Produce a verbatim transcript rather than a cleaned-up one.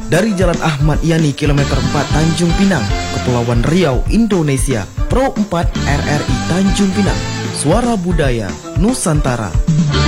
dari Jalan Ahmad Yani kilometer empat Tanjung Pinang, Kepulauan Riau, Indonesia. Pro empat R R I Tanjung Pinang, suara budaya Nusantara.